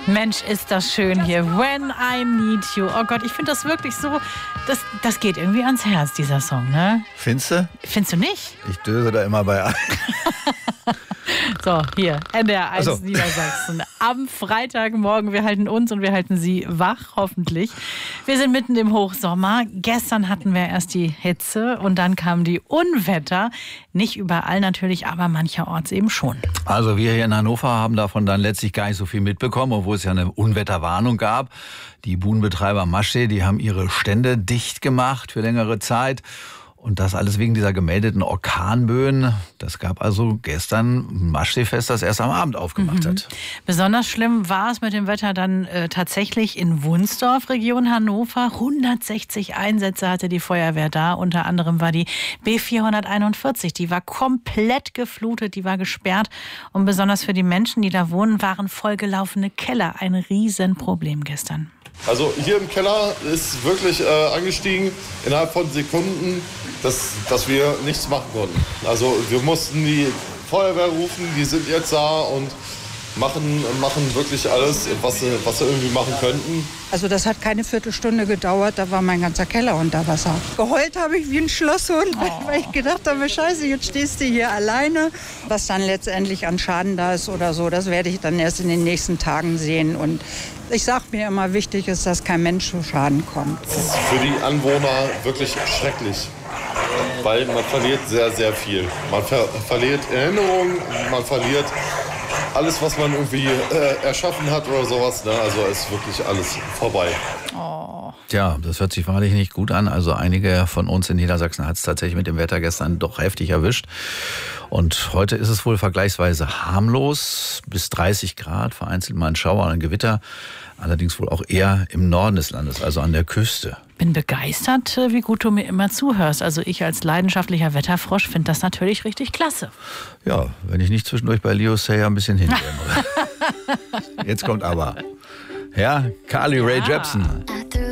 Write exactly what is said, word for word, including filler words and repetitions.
Mensch, ist das schön hier. When I Need You. Oh Gott, ich finde das wirklich so, das, das geht irgendwie ans Herz, dieser Song, ne? Findest du? Findest du nicht? Ich döse da immer bei ein. So, hier, N D R eins Also. Niedersachsen. Am Freitagmorgen, wir halten uns und wir halten Sie wach, hoffentlich. Wir sind mitten im Hochsommer. Gestern hatten wir erst die Hitze und dann kamen die Unwetter. Nicht überall natürlich, aber mancherorts eben schon. Also wir hier in Hannover haben davon dann letztlich gar nicht so viel mitbekommen, obwohl es ja eine Unwetterwarnung gab. Die Budenbetreiber Maschsee, die haben ihre Stände dicht gemacht für längere Zeit. Und das alles wegen dieser gemeldeten Orkanböen. Das gab also gestern Maschsee-Fest, das erst am Abend aufgemacht Mhm. hat. Besonders schlimm war es mit dem Wetter dann äh, tatsächlich in Wunsdorf, Region Hannover. hundertsechzig Einsätze hatte die Feuerwehr da. Unter anderem war die B vierhunderteinundvierzig. Die war komplett geflutet, die war gesperrt. Und besonders für die Menschen, die da wohnen, waren vollgelaufene Keller ein Riesenproblem gestern. Also hier im Keller ist wirklich äh, angestiegen innerhalb von Sekunden, dass, dass wir nichts machen konnten. Also wir mussten die Feuerwehr rufen, die sind jetzt da und machen, machen wirklich alles, was sie, was sie irgendwie machen könnten. Also das hat keine Viertelstunde gedauert, da war mein ganzer Keller unter Wasser. Geheult habe ich wie ein Schlosshund, Oh. weil ich gedacht habe, scheiße, jetzt stehst du hier alleine. Was dann letztendlich an Schaden da ist oder so, das werde ich dann erst in den nächsten Tagen sehen. Und ich sage mir immer, wichtig ist, dass kein Mensch zu Schaden kommt. Das ist für die Anwohner wirklich schrecklich, weil man verliert sehr, sehr viel. Man ver verliert Erinnerungen, man verliert alles, was man irgendwie äh, erschaffen hat oder sowas. Ne? Also ist wirklich alles vorbei. Oh. Tja, das hört sich wahrlich nicht gut an. Also einige von uns in Niedersachsen hat es tatsächlich mit dem Wetter gestern doch heftig erwischt. Und heute ist es wohl vergleichsweise harmlos, bis dreißig Grad, vereinzelt mal ein Schauer und ein Gewitter. Allerdings wohl auch eher im Norden des Landes, also an der Küste. Bin begeistert, wie gut du mir immer zuhörst. Also ich als leidenschaftlicher Wetterfrosch finde das natürlich richtig klasse. Ja, wenn ich nicht zwischendurch bei Leo Sayer ein bisschen hindämmere. Jetzt kommt aber, ja, Carly Rae Ja. Jepsen. I threw